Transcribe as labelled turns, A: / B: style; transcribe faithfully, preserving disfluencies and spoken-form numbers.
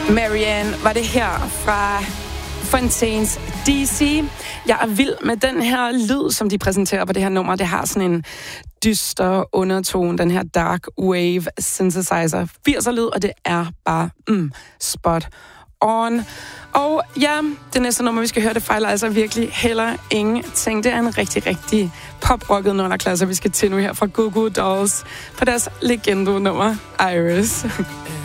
A: Marianne var det her fra Fontaines D C. Jeg er vild med den her lyd, som de præsenterer på det her nummer. Det har sådan en dyster undertone, den her dark wave synthesizer. firser lyd, og det er bare mm, spot on. Og ja, det næste nummer, vi skal høre, det fejler altså virkelig heller ingenting. Det er en rigtig, rigtig poprocket underklasse, vi skal til nu her fra Goo Goo Dolls på deres legende-nummer Iris.